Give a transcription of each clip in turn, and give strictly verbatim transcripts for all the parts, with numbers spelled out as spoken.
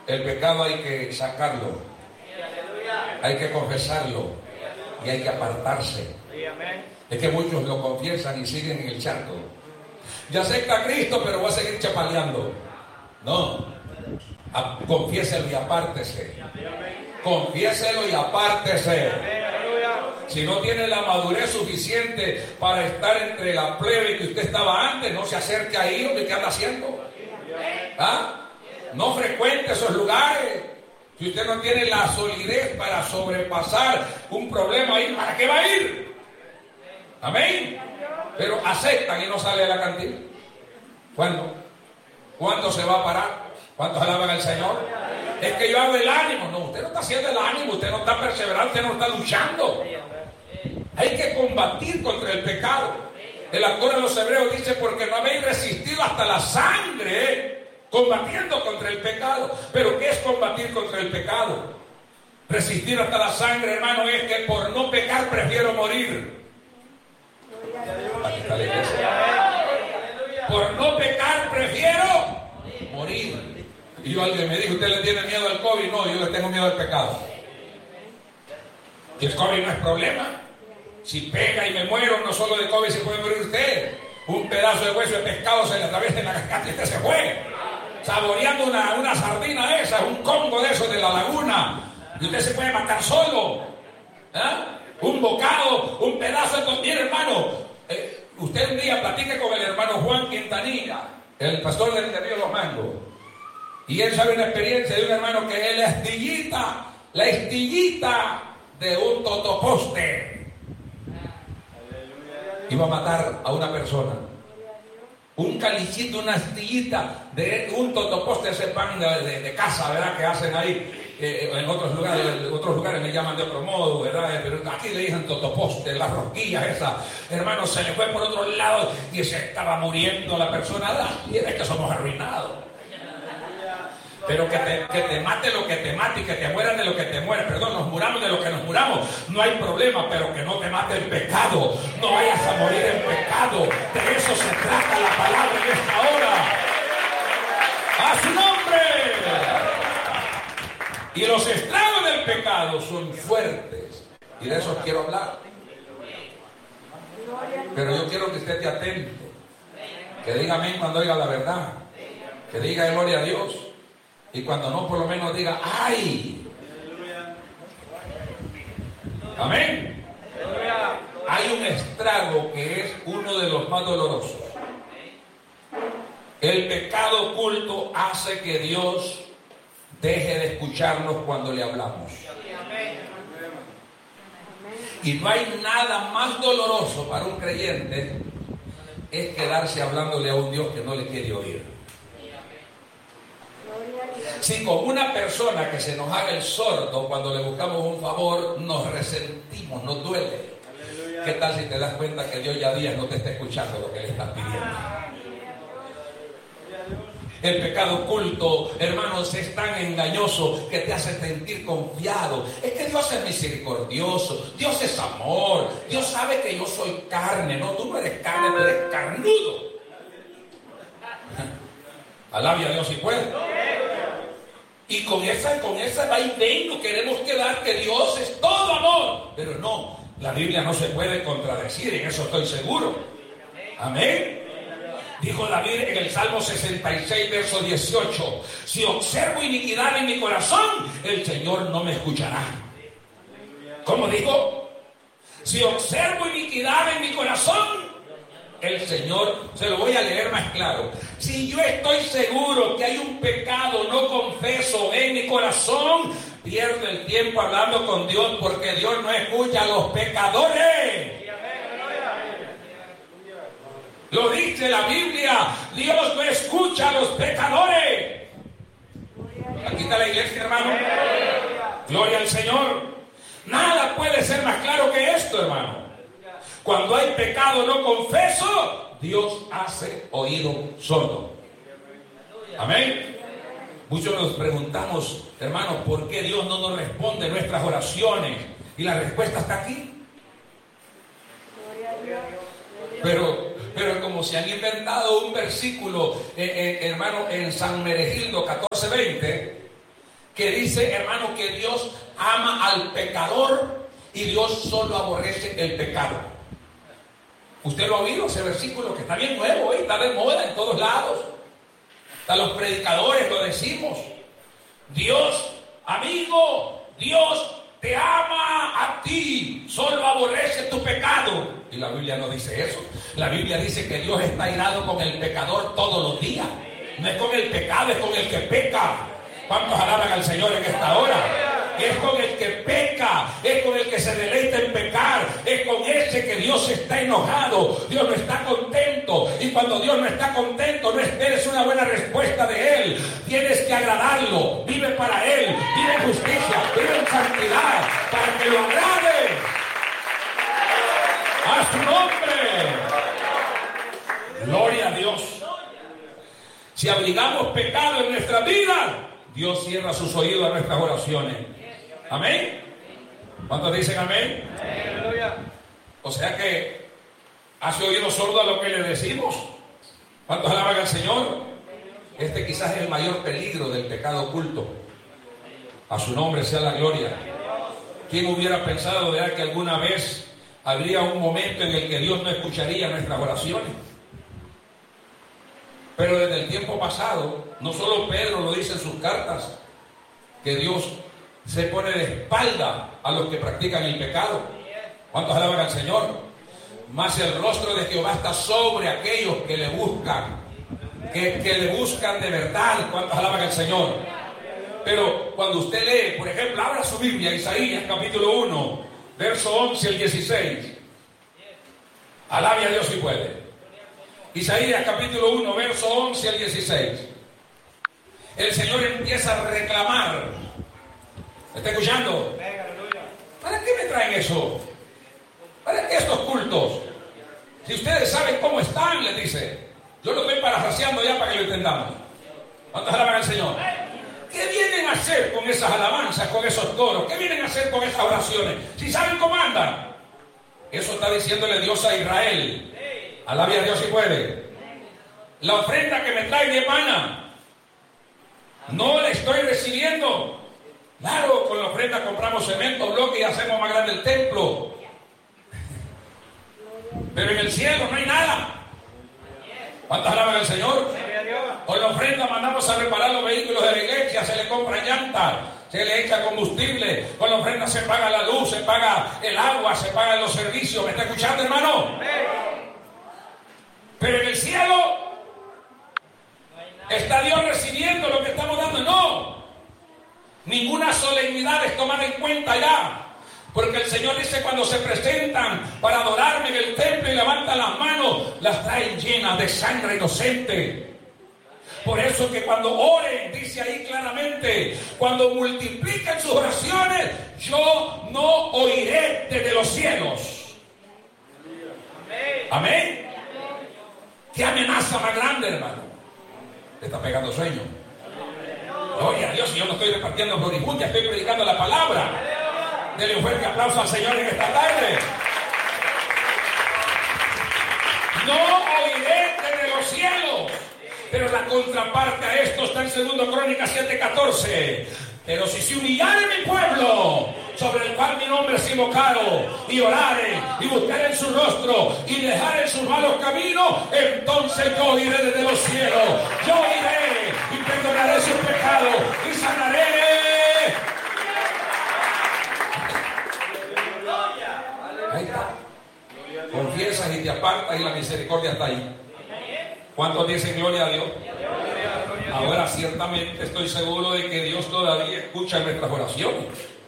El pecado hay que sacarlo, hay que confesarlo y hay que apartarse. Es que muchos lo confiesan y siguen en el charco. Ya acepta a Cristo, pero va a seguir chapaleando. No, confiéselo y apártese. Confiéselo y apártese. Si no tiene la madurez suficiente para estar entre la plebe que usted estaba antes, no se acerque ahí, hombre, ¿qué anda haciendo? ¿Ah? No frecuente esos lugares. Si usted no tiene la solidez para sobrepasar un problema ahí, ¿para qué va a ir? Amén. Pero aceptan y no sale de la cantina. ¿Cuándo? ¿Cuándo se va a parar? ¿Cuántos alaban al Señor? Es que yo hago el ánimo. No, usted no está haciendo el ánimo, usted no está perseverando, usted no está luchando. Hay que combatir contra el pecado. El autor de los Hebreos dice: porque no habéis resistido hasta la sangre, combatiendo contra el pecado. ¿Pero qué es combatir contra el pecado? Resistir hasta la sangre, hermano, es que por no pecar prefiero morir. Aquí está la iglesia. Por no pecar prefiero morir. Y yo, alguien me dijo: ¿usted le tiene miedo al COVID? No, yo le tengo miedo al pecado. Y el COVID no es problema. Si pega y me muero, no solo de COVID se puede morir usted. Un pedazo de hueso de pescado se le atraviesa en la garganta y usted se fue. Saboreando una, una sardina esa, un congo de esos de la laguna. Y usted se puede matar solo. ¿Eh? Un bocado, un pedazo de... Mire, hermano, eh, usted un día platique con el hermano Juan Quintanilla, el pastor del Río Los Mangos. Y él sabe una experiencia de un hermano que es la estillita, la estillita de un totoposte. Iba a matar a una persona. Un calichito, una astillita de un totoposte, ese pan de, de, de casa, ¿verdad? Que hacen ahí. Eh, en otros lugares, en otros lugares le llaman de otro modo, ¿verdad? Pero aquí le dicen totoposte, las rosquillas esas. Hermano, se le fue por otro lado y se estaba muriendo la persona. Y es que somos arruinados. Pero que te, que te mate lo que te mate y que te mueras de lo que te mueras. Perdón, nos muramos de lo que nos muramos. No hay problema, pero que no te mate el pecado. No vayas a morir en pecado. De eso se trata la palabra en esta hora. ¡A su nombre! Y los estragos del pecado son fuertes. Y de eso quiero hablar. Pero yo quiero que usted esté atento. Que diga amén cuando oiga la verdad. Que diga gloria a Dios. Y cuando no, por lo menos diga ¡ay! Amén. Hay un estrago que es uno de los más dolorosos. El pecado oculto hace que Dios deje de escucharnos cuando le hablamos. Y no hay nada más doloroso para un creyente es quedarse hablándole a un Dios que no le quiere oír. Si con una persona que se nos haga el sordo cuando le buscamos un favor, nos resentimos, nos duele. ¿Qué tal si te das cuenta que Dios ya días no te está escuchando lo que le estás pidiendo? El pecado oculto, hermanos, es tan engañoso que te hace sentir confiado. Es que Dios es misericordioso, Dios es amor, Dios sabe que yo soy carne. No, tú no eres carne, tú eres carnudo. Alabe a Dios si puede. Y con esa, con esa vaivén nos queremos quedar que Dios es todo amor. Pero no, la Biblia no se puede contradecir, en eso estoy seguro. Amén. Dijo David en el Salmo sesenta y seis, verso dieciocho: si observo iniquidad en mi corazón, el Señor no me escuchará. ¿Cómo dijo? Si observo iniquidad en mi corazón, el Señor, se lo voy a leer más claro. Si yo estoy seguro que hay un pecado no confeso en mi corazón, pierdo el tiempo hablando con Dios, porque Dios no escucha a los pecadores. Lo dice la Biblia, Dios no escucha a los pecadores. Aquí está la iglesia, hermano. Gloria al Señor. Nada puede ser más claro que esto, hermano. Cuando hay pecado no confeso, Dios hace oído sordo. Amén. Muchos nos preguntamos, hermanos, ¿por qué Dios no nos responde nuestras oraciones? Y la respuesta está aquí. Pero, pero como se han inventado un versículo, eh, eh, hermano, en San Meregildo catorce veinte, que dice, hermano, que Dios ama al pecador y Dios solo aborrece el pecado. Usted lo ha oído, ese versículo que está bien nuevo hoy, está de moda en todos lados. Hasta los predicadores lo decimos. Dios, amigo, Dios te ama a ti, solo aborrece tu pecado. Y la Biblia no dice eso. La Biblia dice que Dios está airado con el pecador todos los días. No es con el pecado, es con el que peca. ¿Cuántos alaban al Señor en esta hora? Es con el que peca, es con el que se deleita en pecar, es con ese que Dios está enojado, Dios no está contento. Y cuando Dios no está contento, no esperes una buena respuesta de Él. Tienes que agradarlo, vive para Él, vive en justicia, vive en santidad, para que lo agrade. ¡A su nombre! Gloria a Dios. Si abrigamos pecado en nuestra vida, Dios cierra sus oídos a nuestras oraciones. Amén. ¿Cuántos dicen amén? Aleluya. O sea que hace oído sordo a lo que le decimos. ¿Cuántos alaban al Señor? Este quizás es el mayor peligro del pecado oculto. A su nombre sea la gloria. ¿Quién hubiera pensado de que alguna vez habría un momento en el que Dios no escucharía nuestras oraciones? Pero desde el tiempo pasado, no solo Pedro lo dice en sus cartas, que Dios se pone de espalda a los que practican el pecado. ¿Cuántos alaban al Señor? Mas el rostro de Jehová está sobre aquellos que le buscan, que, que le buscan de verdad. ¿Cuántos alaban al Señor? Pero cuando usted lee, por ejemplo, abra su Biblia, Isaías capítulo uno, verso once al dieciséis. Alabe a Dios si puede. Isaías capítulo uno, verso once al dieciséis. El Señor empieza a reclamar. ¿Me está escuchando? ¿Para qué me traen eso? ¿Para qué estos cultos? Si ustedes saben cómo están, les dice. Yo lo estoy parafraseando ya para que lo entendamos. ¿Cuántos alaban al Señor? ¿Qué vienen a hacer con esas alabanzas, con esos coros? ¿Qué vienen a hacer con esas oraciones? Si saben cómo andan. Eso está diciéndole Dios a Israel. Alabe a Dios si puede. La ofrenda que me trae de mana, no la estoy recibiendo. Claro, con la ofrenda compramos cemento, bloque y hacemos más grande el templo. Pero en el cielo no hay nada. ¿Cuántas alaban al Señor? Con la ofrenda mandamos a reparar los vehículos de la iglesia, se le compra llantas, se le echa combustible. Con la ofrenda se paga la luz, se paga el agua, se pagan los servicios. ¿Me está escuchando, hermano? Pero en el cielo está Dios recibiendo lo que estamos dando. No, ninguna solemnidad es tomada en cuenta ya, porque el Señor dice: cuando se presentan para adorarme en el templo y levantan las manos, las traen llenas de sangre inocente. Por eso que cuando oren, dice ahí claramente, cuando multipliquen sus oraciones, yo no oiré desde los cielos. Amén. ¿Qué amenaza más grande, hermano? ¿Le está pegando sueño? Gloria a Dios, y yo no estoy repartiendo floripundia, estoy predicando la palabra. Denle un fuerte aplauso al Señor en esta tarde. No oiré desde los cielos. Pero la contraparte a esto está en segundo Crónicas siete catorce. Pero si se humillare mi pueblo, sobre el cual mi nombre es invocado, y orare, y buscare en su rostro, y dejare sus malos caminos, entonces yo iré desde los cielos. Yo iré y perdonaré sus pecados, y sanaré. Ahí está. Confiesas y te apartas y la misericordia está ahí. ¿Cuántos dicen gloria a Dios? Ahora ciertamente estoy seguro de que Dios todavía escucha nuestras oraciones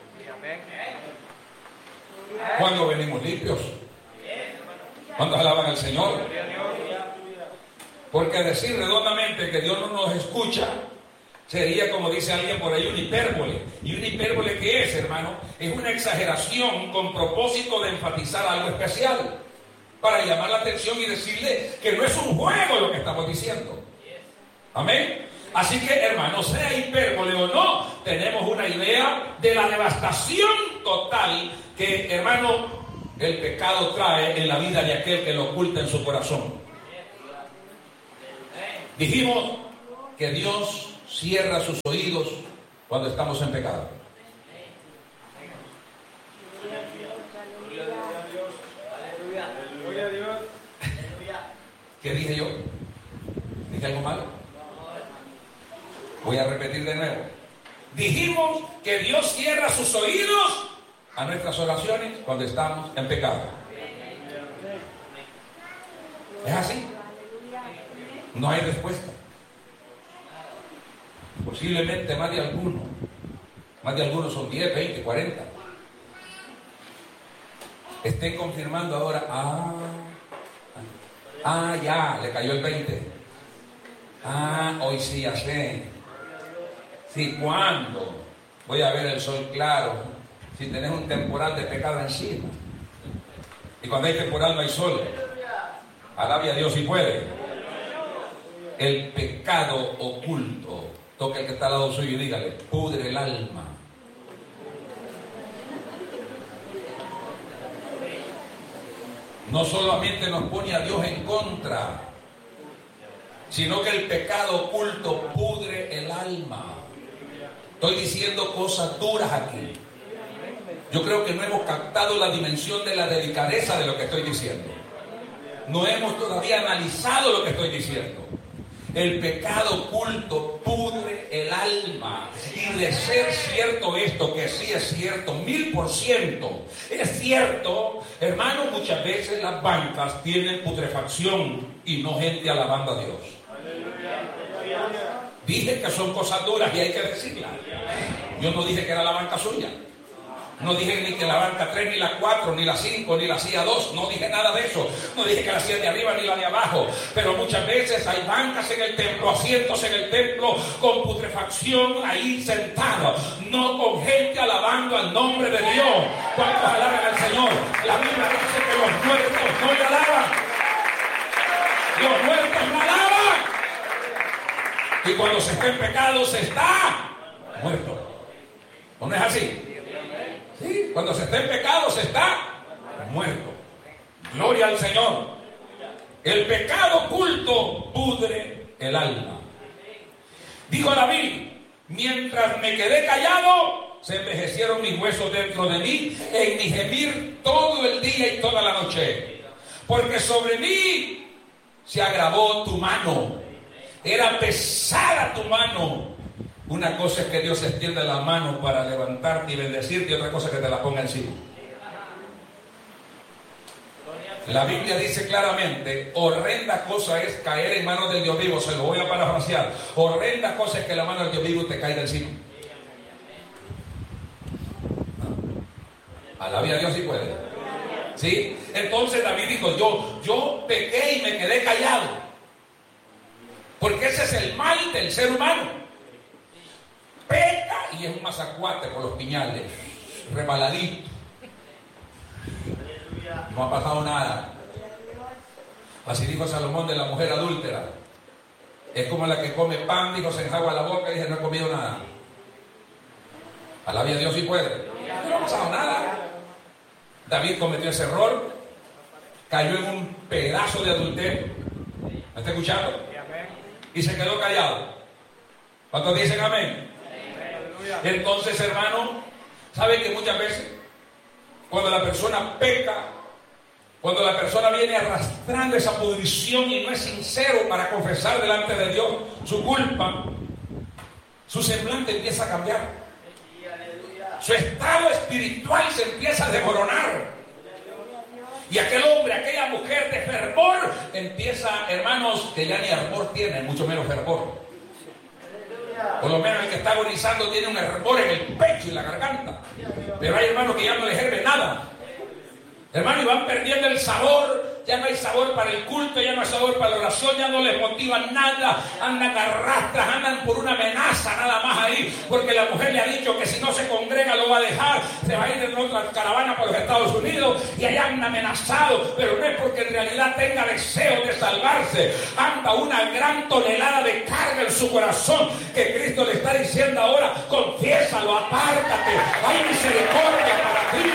cuando venimos limpios, cuando alaban al Señor. Porque decir redondamente que Dios no nos escucha sería, como dice alguien por ahí, una hipérbole. ¿Y una hipérbole qué es, hermano? Es una exageración con propósito de enfatizar algo especial, para llamar la atención y decirle que no es un juego lo que estamos diciendo. Amén. Así que, hermano, sea hipérbole o no, tenemos una idea de la devastación total que, hermano, el pecado trae en la vida de aquel que lo oculta en su corazón. Dijimos que Dios cierra sus oídos cuando estamos en pecado. ¿Qué dije yo? ¿Dije algo malo? Voy a repetir de nuevo. Dijimos que Dios cierra sus oídos a nuestras oraciones cuando estamos en pecado. ¿Es así? No hay respuesta. Posiblemente más de algunos. Más de algunos son diez, veinte, cuarenta. Estén confirmando ahora. Ah, ah, ya, le cayó el veinte. Ah, hoy sí, ya sé. Sí, ¿cuándo voy a ver el sol claro? Si tenés un temporal de pecado encima. Y cuando hay temporal no hay sol. Alabe a Dios si puede. El pecado oculto. Toque el que está al lado suyo y dígale: pudre el alma. No solamente nos pone a Dios en contra, sino que el pecado oculto pudre el alma. Estoy diciendo cosas duras aquí. Yo creo que no hemos captado la dimensión de la delicadeza de lo que estoy diciendo. No hemos todavía analizado lo que estoy diciendo. El pecado oculto pudre el alma. Y de ser cierto esto, que sí es cierto, mil por ciento, es cierto, hermano, muchas veces las bancas tienen putrefacción y no gente alabando a Dios. Dije que son cosas duras y hay que decirlas. Yo no dije que era la banca suya. No dije ni que la banca tres, ni la cuatro, ni la cinco, ni la C I A dos. No dije nada de eso. No dije que la C I A de arriba ni la de abajo. Pero muchas veces hay bancas en el templo, asientos en el templo, con putrefacción ahí sentados. No con gente alabando al nombre de Dios. ¿Cuántos alaban al Señor? La Biblia dice que los muertos no le alaban. Los muertos no alaban. Y cuando se está en pecado se está muerto. ¿O no es así? Sí, cuando se está en pecado se está muerto. Gloria al Señor. El pecado oculto pudre el alma. Dijo David: mientras me quedé callado, se envejecieron mis huesos dentro de mí, en mi gemir todo el día y toda la noche. Porque sobre mí se agravó tu mano. Era pesada tu mano. Una cosa es que Dios extienda la mano para levantarte y bendecirte, y otra cosa es que te la ponga encima. La Biblia dice claramente: horrenda cosa es caer en manos del Dios vivo. Se lo voy a parafrasear. Horrenda cosa es que la mano del Dios vivo te caiga encima. Alabe a Dios si puede. ¿Sí? Entonces David dijo: yo, yo pequé y me quedé callado. Porque ese es el mal del ser humano. Peca y es un mazacuate por los piñales, rebaladito. No ha pasado nada. Así dijo Salomón de la mujer adúltera: es como la que come pan, dijo, se enjagua la boca y dice: no he comido nada. Alabe a Dios si puede. No ha pasado nada. David cometió ese error, cayó en un pedazo de adulterio. ¿Me está escuchando? Y se quedó callado. ¿Cuántos dicen amén? Entonces, hermano, ¿saben que muchas veces cuando la persona peca, cuando la persona viene arrastrando esa pudrición y no es sincero para confesar delante de Dios su culpa, su semblante empieza a cambiar, su estado espiritual se empieza a desmoronar, y aquel hombre, aquella mujer de fervor empieza, hermanos, que ya ni hervor tiene, mucho menos fervor. Por lo menos el que está agonizando tiene un hervor en el pecho y la garganta. Pero hay hermanos que ya no les sirve nada. Hermanos, y van perdiendo el sabor. Ya no hay sabor para el culto, ya no hay sabor para la oración, ya no les motiva nada. Andan arrastras, andan por una amenaza nada más ahí. Porque la mujer le ha dicho que si no se congrega lo va a dejar. Se va a ir en otra caravana por los Estados Unidos y allá anda amenazado. Pero no es porque en realidad tenga deseo de salvarse. Anda una gran tonelada de carga en su corazón que Cristo le está diciendo ahora: confiésalo, apártate, hay misericordia para ti.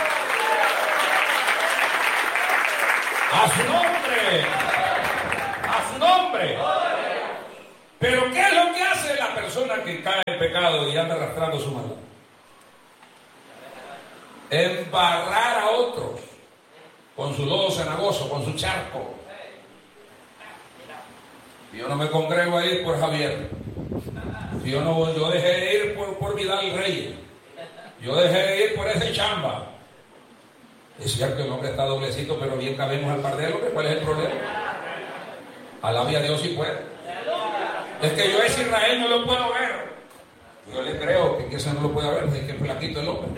A su nombre, a su nombre. Pero ¿qué es lo que hace hace la persona que cae en pecado y anda arrastrando su maldad? Embarrar a otros con su lodo cenagoso, con su charco. Si yo no me congrego ahí por Javier, si yo no yo dejé de ir por, por Vidal Reyes, yo dejé de ir por ese chamba. Es cierto que el hombre está doblecito, pero bien cabemos al par de él. ¿Cuál es el problema? Alabe a Dios si puede. Es que yo ese Israel no lo puedo ver. Yo le creo que eso no lo puede ver, es que flaquito el hombre.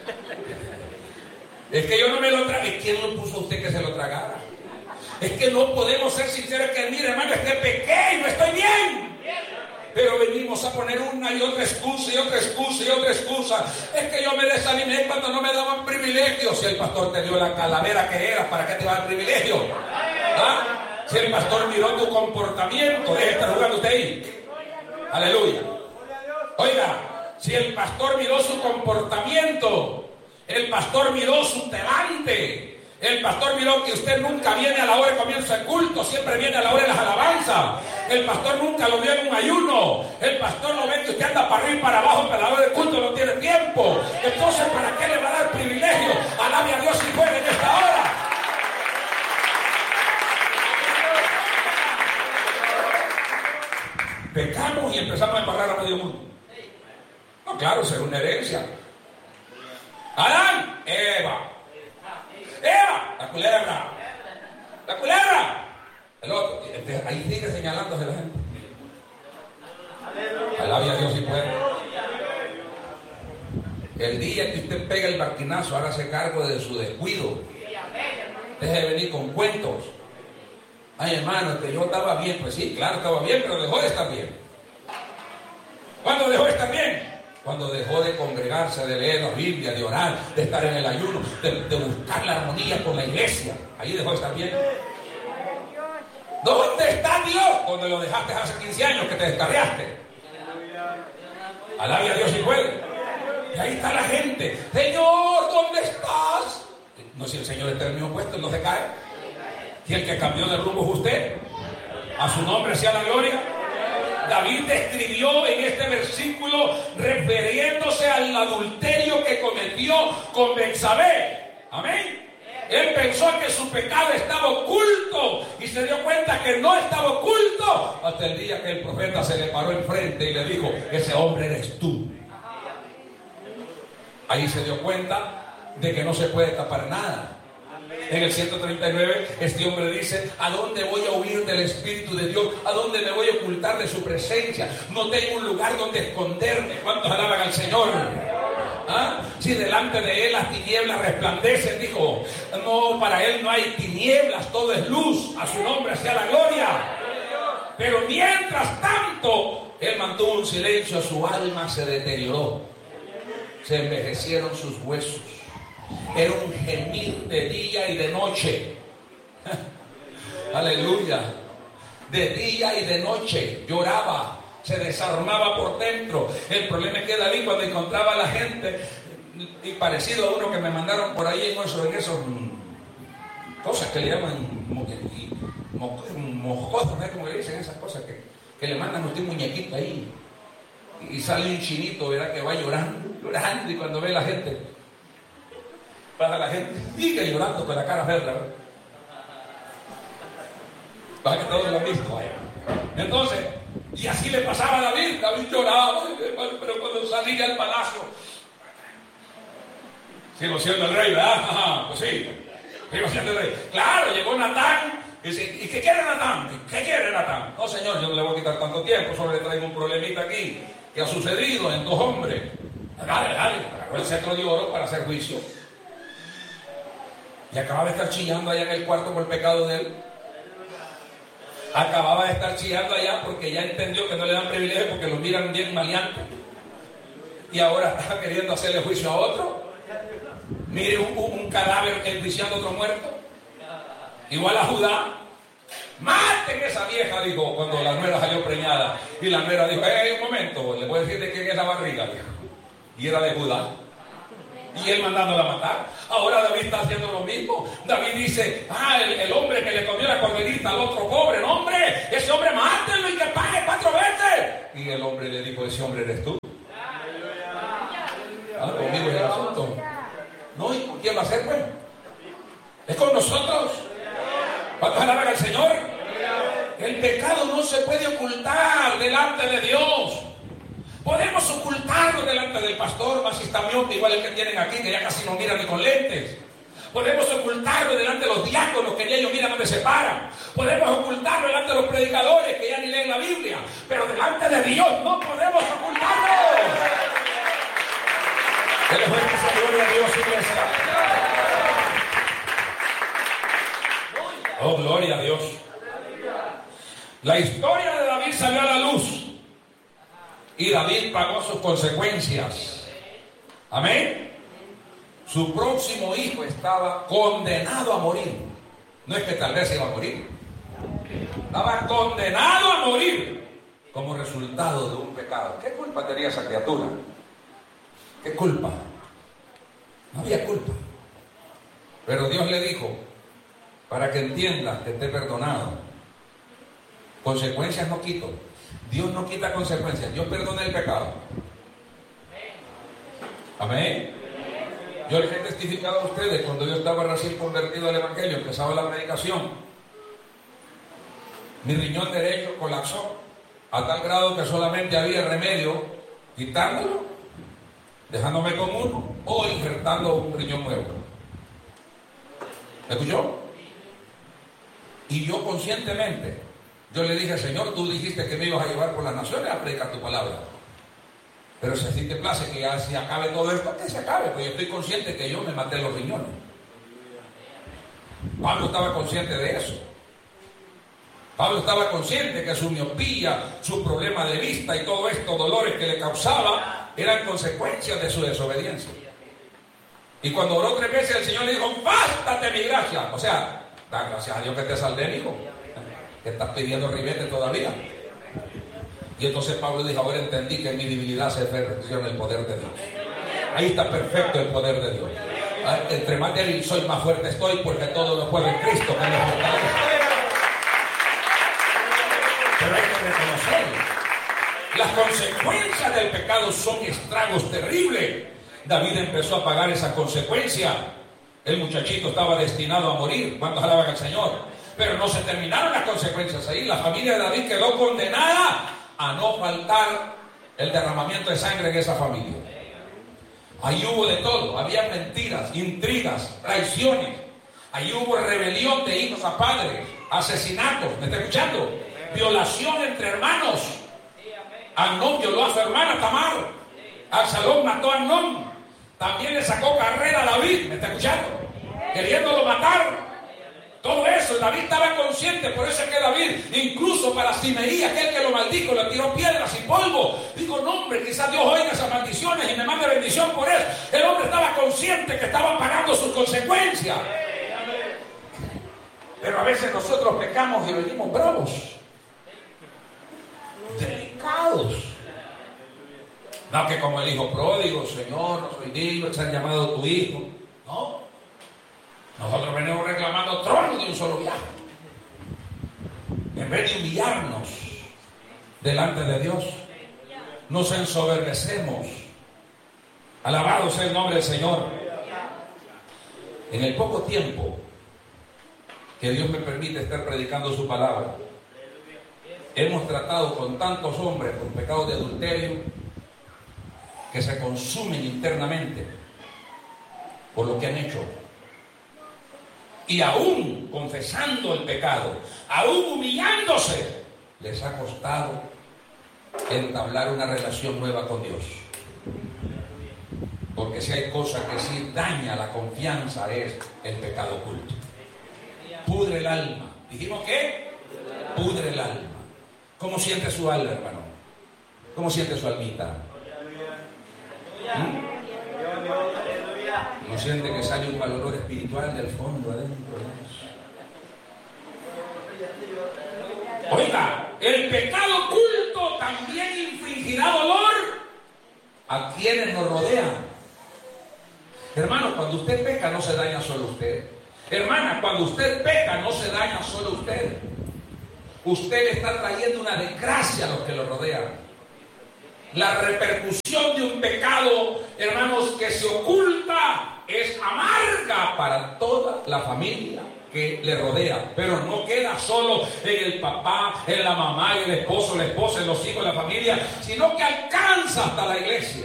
Es que yo no me lo tragué. ¿Quién lo puso a usted que se lo tragara? Es que no podemos ser sinceros que, mire, hermano, es que pequé y no estoy bien. Pero venimos a poner una y otra excusa y otra excusa y otra excusa. Es que yo me desanimé cuando no me daban privilegios. Si el pastor te dio la calavera que eras, ¿para qué te va a dar privilegio? ¿Ah? Si el pastor miró tu comportamiento, debe estar jugando usted ahí. Aleluya. Oiga, si el pastor miró su comportamiento, el pastor miró su talante, el pastor miró que usted nunca viene a la hora de comienzo del culto, siempre viene a la hora de las alabanzas. El pastor nunca lo vio en un ayuno. El pastor lo ve que usted anda para arriba y para abajo, pero a la hora del culto no tiene tiempo. Entonces, ¿para qué le va a dar privilegio? Alabe a Dios si puede en esta hora. Pecamos y empezamos a embarrar a medio mundo. No, claro, será una herencia. Adán, Eva. Eva, la culebra. La culebra. El otro. Ahí sigue señalándose la gente. Alabe a Dios si puede. El día que usted pega el barquinazo, hágase cargo de su descuido. Deje de venir con cuentos. Ay, hermano, que yo estaba bien. Pues sí, claro, estaba bien, pero dejó de estar bien. ¿Cuándo dejó de estar bien? Cuando dejó de congregarse, de leer la Biblia, de orar, de estar en el ayuno, de, de buscar la armonía con la iglesia. Ahí dejó de estar bien. ¿Dónde está Dios? Donde lo dejaste hace quince años que te descarriaste. Alabe a Dios si puede. Y ahí está la gente. Señor, ¿dónde estás? No, si el Señor está en el mismo puesto, no se cae. Si el que cambió de rumbo es usted, a su nombre sea la gloria. David describió en este versículo refiriéndose al adulterio que cometió con Betsabé. Amén. Él pensó que su pecado estaba oculto y se dio cuenta que no estaba oculto hasta el día que el profeta se le paró enfrente y le dijo: ese hombre eres tú. Ahí se dio cuenta de que no se puede tapar nada. En el ciento treinta y nueve, este hombre dice: ¿a dónde voy a huir del Espíritu de Dios? ¿A dónde me voy a ocultar de su presencia? No tengo un lugar donde esconderme. ¿Cuántos alaban al Señor? ¿Ah? Si delante de él las tinieblas resplandecen, dijo, no, para él no hay tinieblas, todo es luz. A su nombre sea la gloria. Pero mientras tanto, él mantuvo un silencio, su alma se deterioró. Se envejecieron sus huesos. Era un gemir de día y de noche. Aleluya. De día y de noche lloraba, se desarmaba por dentro. El problema es que David, cuando encontraba a la gente, y parecido a uno que me mandaron por ahí en esos, en esos cosas que le llaman moscosos, ¿no? Como le dicen esas cosas que, que le mandan a usted un muñequito ahí y sale un chinito, verá que va llorando, llorando, y cuando ve a la gente, para la gente, sigue llorando con la cara verde. Para que todos lo han visto. Entonces, y así le pasaba a David. David lloraba, pero cuando salía al palacio, sigo siendo el rey, ¿verdad? Ajá, pues sí, sigo siendo el rey. Claro, llegó Natán. Y dice: ¿y qué quiere Natán? ¿Qué quiere Natán? No, señor, yo no le voy a quitar tanto tiempo, solo le traigo un problemita aquí que ha sucedido en dos hombres. Dale, dale, agarró el cetro de oro para hacer juicio. Y acababa de estar chillando allá en el cuarto por el pecado de él. Acababa de estar chillando allá porque ya entendió que no le dan privilegio porque lo miran bien maleante. Y ahora está queriendo hacerle juicio a otro. Mire un, un cadáver enjuiciando a otro muerto. Igual a Judá. Maten esa vieja, dijo, cuando la nuera salió preñada. Y la nuera dijo: hey, un momento, le voy a decir de quién es la barriga, dijo. Y era de Judá. Y él mandándola a matar. Ahora David está haciendo lo mismo. David dice: ah, el, el hombre que le comió la corderita al otro pobre, no, hombre, ese hombre mátenlo y que pague cuatro veces. Y el hombre le dijo, ese hombre eres tú. Ah, conmigo es el asunto. No, ¿y con quién va a ser, pues? Es con nosotros. ¿Cuántos alaban al Señor? El pecado no se puede ocultar delante de Dios. Podemos ocultarlo delante del pastor, más si está miope, igual el que tienen aquí, que ya casi no mira ni con lentes. Podemos ocultarlo delante de los diáconos, que ni ellos miran donde se paran. Podemos ocultarlo delante de los predicadores, que ya ni leen la Biblia. Pero delante de Dios no podemos ocultarlo. Dele fuerte esa gloria a Dios, iglesia. Oh, gloria a Dios. La historia de David salió a la luz. Y David pagó sus consecuencias. Amén. Su próximo hijo estaba condenado a morir. No es que tal vez iba a morir. Estaba condenado a morir como resultado de un pecado. ¿Qué culpa tenía esa criatura? ¿Qué culpa? No había culpa. Pero Dios le dijo, para que entiendas que te he perdonado, consecuencias no quito. Dios no quita consecuencias. Dios perdona el pecado. Amén. Yo les he testificado a ustedes cuando yo estaba recién convertido al Evangelio, empezaba la predicación. Mi riñón derecho colapsó a tal grado que solamente había remedio quitándolo, dejándome con uno o injertando un riñón nuevo. ¿Me escuchó? Y yo conscientemente, yo le dije, Señor, tú dijiste que me ibas a llevar por las naciones a predicar tu palabra. Pero si así te place que ya se acabe todo esto, que se acabe, porque yo estoy consciente que yo me maté los riñones. Pablo estaba consciente de eso. Pablo estaba consciente que su miopía, su problema de vista y todo esto, dolores que le causaba, eran consecuencias de su desobediencia. Y cuando oró tres veces, el Señor le dijo, bástate mi gracia. O sea, da gracias a Dios que te salvé, hijo. Que estás pidiendo ribete todavía. Y entonces Pablo dijo, ahora entendí que en mi debilidad se perfecciona el poder de Dios. Ahí está perfecto el poder de Dios. Entre más débil soy, más fuerte estoy, porque todo lo puedo en Cristo que me fortalece. Pero hay que reconocer, las consecuencias del pecado son estragos terribles. David empezó a pagar esas consecuencias. El muchachito estaba destinado a morir. ¿Cuántos alaban al Señor? Pero no se terminaron las consecuencias ahí. La familia de David quedó condenada a no faltar el derramamiento de sangre en esa familia. Ahí hubo de todo. Había mentiras, intrigas, traiciones. Ahí hubo rebelión de hijos a padres, asesinatos. ¿Me está escuchando? Violación entre hermanos. Amnón violó a su hermana Tamar. Absalón mató a Amnón. También le sacó carrera a David. ¿Me está escuchando? Queriéndolo matar. Todo eso, David estaba consciente, por eso es que David, incluso para Simeí, aquel que lo maldijo, le tiró piedras y polvo. Dijo, no hombre, quizás Dios oiga esas maldiciones y me mande bendición por eso. El hombre estaba consciente que estaba pagando sus consecuencias. Pero a veces nosotros pecamos y venimos bravos, delicados. No, que como el hijo pródigo, Señor, no soy digno de ser llamado tu hijo. No. Nosotros venimos reclamando trono de un solo viaje. En vez de humillarnos delante de Dios, nos ensoberbecemos. Alabado sea el nombre del Señor. En el poco tiempo que Dios me permite estar predicando su palabra, hemos tratado con tantos hombres con pecados de adulterio que se consumen internamente por lo que han hecho. Y aún confesando el pecado, aún humillándose, les ha costado entablar una relación nueva con Dios. Porque si hay cosa que sí daña la confianza es el pecado oculto. Pudre el alma. ¿Dijimos qué? Pudre el alma. ¿Cómo siente su alma, hermano? ¿Cómo siente su almita? ¿Mm? ¿No siente que sale un valor espiritual del fondo adentro? Oiga, el pecado oculto también infligirá dolor a quienes nos rodean. Hermano, cuando usted peca no se daña solo usted. Hermana, cuando usted peca no se daña solo usted. Usted le está trayendo una desgracia a los que lo rodean. La repercusión de un pecado, hermanos, que se oculta es amarga para toda la familia que le rodea, pero no queda solo en el papá, en la mamá, en el esposo, la esposa, en los hijos, en la familia, sino que alcanza hasta la iglesia.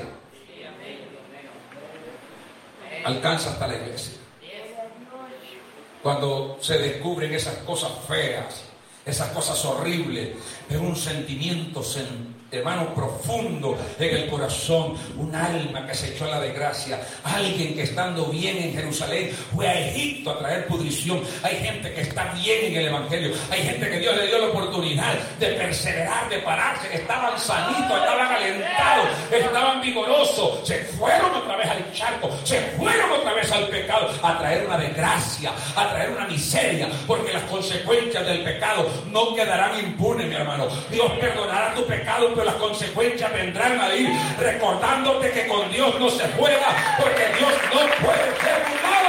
Alcanza hasta la iglesia. Cuando se descubren esas cosas feas, esas cosas horribles, es un sentimiento, hermano, profundo en el corazón. Un alma que se echó a la desgracia. Alguien que estando bien en Jerusalén fue a Egipto a traer pudrición. Hay gente que está bien en el evangelio. Hay gente que Dios le dio la oportunidad de perseverar, de pararse. Estaban sanitos, estaban alentados, estaban vigorosos. Se fueron otra vez al charco, se fueron otra vez al pecado, a traer una desgracia, a traer una miseria, porque las consecuencias del pecado no quedarán impunes, mi hermano. Dios perdonará tu pecado, pero las consecuencias vendrán ahí, recordándote que con Dios no se juega, porque Dios no puede ser burlado.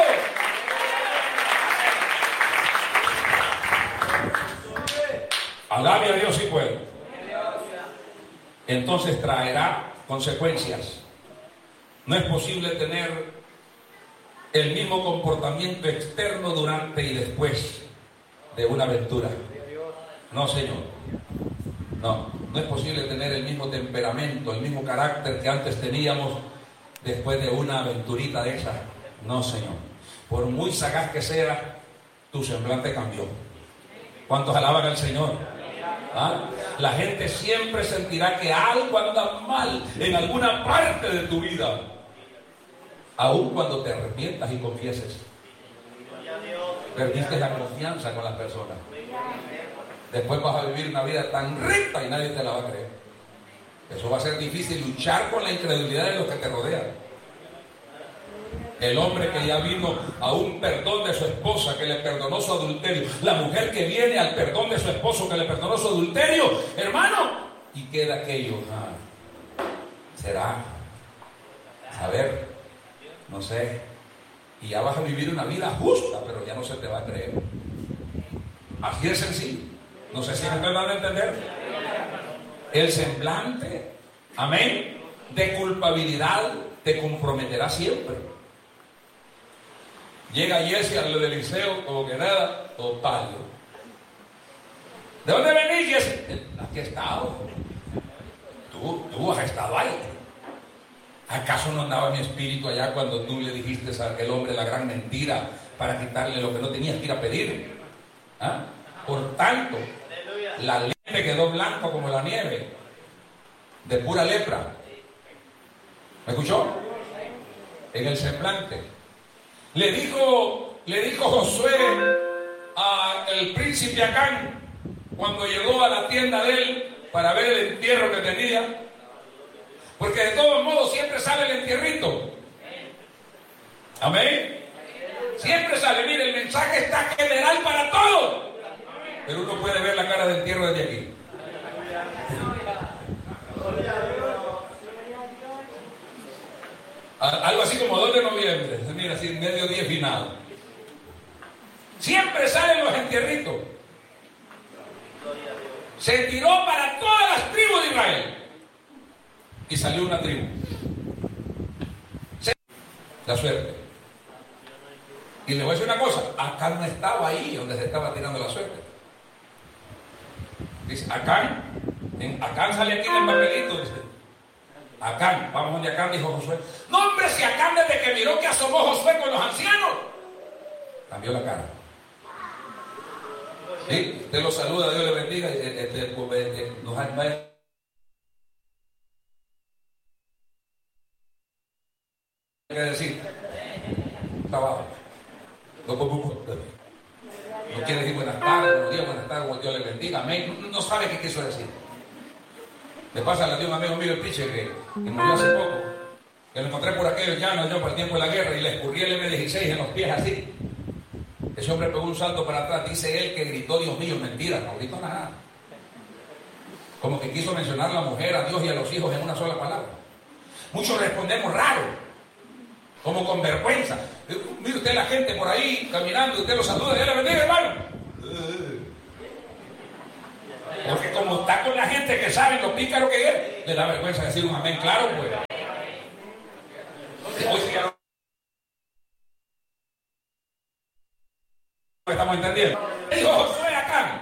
Alabe a Dios si puede. Entonces traerá consecuencias. No es posible tener el mismo comportamiento externo durante y después de una aventura. No, Señor. No, no es posible tener el mismo temperamento, el mismo carácter que antes teníamos después de una aventurita de esa. No, Señor. Por muy sagaz que sea, tu semblante cambió. ¿Cuántos alaban al Señor? ¿Ah? La gente siempre sentirá que algo anda mal en alguna parte de tu vida, aun cuando te arrepientas y confieses. Perdiste la confianza con las personas. Después vas a vivir una vida tan recta y nadie te la va a creer. Eso va a ser difícil, luchar con la incredulidad de los que te rodean. El hombre que ya vino a un perdón de su esposa, que le perdonó su adulterio. La mujer que viene al perdón de su esposo, que le perdonó su adulterio. Hermano, y queda aquello. Ah, será, a ver, no sé. Y ya vas a vivir una vida justa, pero ya no se te va a creer. Así de sencillo. No sé si me estoy dando a entender. El semblante, amén, de culpabilidad te comprometerá siempre. Llega Jesse al del liceo, como que nada, todo pálido. ¿De dónde venís, Jesse? Aquí he estado. Tú, tú has estado ahí. ¿Acaso no andaba mi espíritu allá cuando tú le dijiste a aquel hombre la gran mentira para quitarle lo que no tenías que ir a pedir? ¿Ah? Por tanto, la ley me quedó blanco como la nieve, de pura lepra. ¿Me escuchó? En el semblante. Le dijo, le dijo Josué al príncipe Acán, cuando llegó a la tienda de él para ver el entierro que tenía, porque de todos modos siempre sale el entierrito. Amén. Siempre sale. Mire, el mensaje está general para todos, pero uno puede ver la cara de entierro desde aquí. Algo así como dos de noviembre. Mira, así medio día final. Siempre salen los entierritos. Se tiró para todas las tribus de Israel y salió una tribu. La suerte. Y le voy a decir una cosa, Acán no estaba ahí donde se estaba tirando la suerte. Dice, Acán, en Acán sale aquí en el papelito, dice, Acán, vamos donde Acán, dijo Josué. No, hombre, si Acán desde que miró que asomó Josué con los ancianos, cambió la cara. Sí, usted lo saluda, Dios le bendiga. Este, este, nos ha, que decir trabajo. No, no quiere decir buenas tardes, buenos días, buenas tardes, Dios le bendiga, amén. No, no sabe qué quiso decir. Le pasa a un amigo mío el piche que, que murió hace poco, que lo encontré por aquellos llanos yo por el tiempo de la guerra y le escurrí el eme dieciséis en los pies así. Ese hombre pegó un salto para atrás. Dice él que gritó, Dios mío, mentira, no gritó nada. Como que quiso mencionar a la mujer, a Dios y a los hijos en una sola palabra. Muchos respondemos raro, como con vergüenza. Mire usted la gente por ahí caminando, usted los saluda, Dios le bendiga, hermano. Porque como está con la gente que sabe lo pícaro que es, le da vergüenza decir un amén claro, pues. Hoy sí ya no estamos entendiendo. Dijo Josué acá,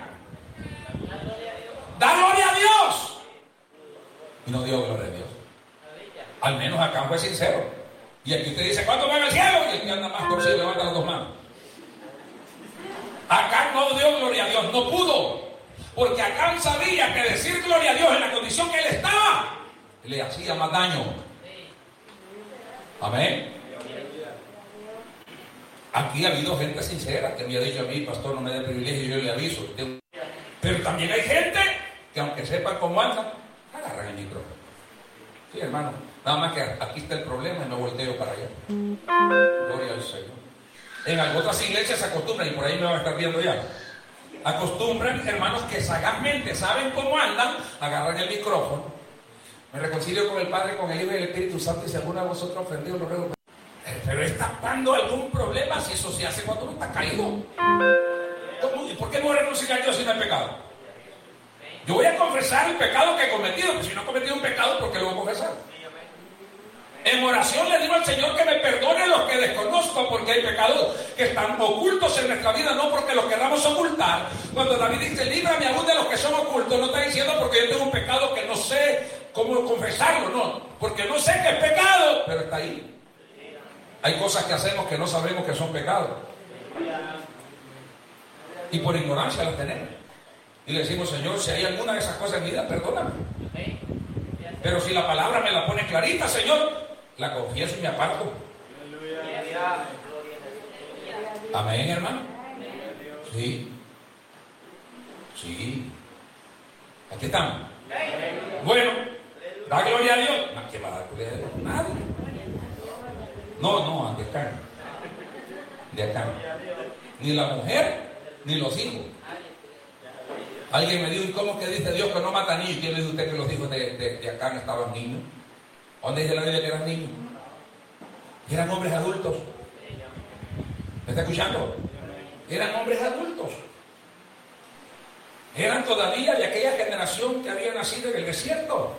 da gloria a Dios. Y no dio gloria a Dios. Al menos acá fue sincero. Y aquí usted dice, ¿cuánto va en el cielo? Y el que anda más torcido levanta las dos manos. Acá no dio gloria a Dios, no pudo. Porque Acán sabía que decir gloria a Dios en la condición que él estaba le hacía más daño. Amén. Aquí ha habido gente sincera que me ha dicho a mí, pastor, no me dé privilegio, yo le aviso. Pero también hay gente que aunque sepan cómo andan, agarran el micrófono. Sí, hermano, nada más que aquí está el problema y me volteo para allá. Gloria al Señor. En otras iglesias se acostumbran, y por ahí me van a estar viendo ya, acostumbran, hermanos, que sagazmente saben cómo andan, agarran el micrófono. Me reconcilio con el Padre, con el Hijo y el Espíritu Santo, y si alguno de vosotros ofendido, lo ruego. Pero está dando algún problema si eso se hace cuando uno está caído. ¿Y por qué no renunciar a Dios si no hay pecado? Yo voy a confesar el pecado que he cometido, pero si no he cometido un pecado, ¿por qué lo voy a confesar? En oración le digo al Señor que me perdone los que desconozco, porque hay pecados que están ocultos en nuestra vida, no porque los queramos ocultar. Cuando David dice, líbrame aún de los que son ocultos, no está diciendo porque yo tengo un pecado que no sé cómo confesarlo, no, porque no sé que es pecado, pero está ahí. Hay cosas que hacemos que no sabemos que son pecados. Y por ignorancia las tenemos. Y le decimos, Señor, si hay alguna de esas cosas en mi vida, perdóname. Pero si la palabra me la pone clarita, Señor, la confieso y me aparto. Amén, hermano. Sí. Sí. Aquí estamos. Bueno, da gloria a Dios. ¿Qué va a dar gloria a Dios? Nadie. No, no, de acá. De acá. Ni la mujer, ni los hijos. Alguien me dijo, ¿y cómo que dice Dios que no mata niños? ¿Quién le dice usted que los hijos de, de, de acá estaban niños? ¿Dónde dice la Biblia que eran niños? Eran hombres adultos. ¿Me está escuchando? Eran hombres adultos. Eran todavía de aquella generación que había nacido en el desierto.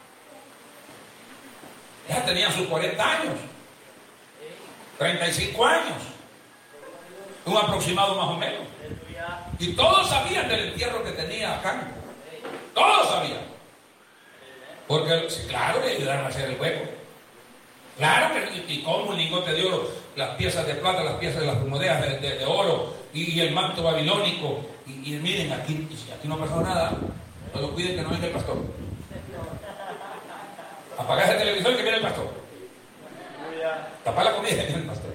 Ya tenían sus cuarenta años. treinta y cinco años. Un aproximado más o menos. Y todos sabían del entierro que tenía Acán. Todos sabían. Porque, claro, le ayudaron a hacer el hueco. Claro que, y como un lingote de oro, las piezas de plata, las piezas de las monedas de, de, de oro, y, y el manto babilónico. Y, y miren, aquí, aquí no ha pasado nada. No lo cuiden que no venga el pastor. Apagás el televisor y que viene el pastor. Tapá la comida y que viene el pastor.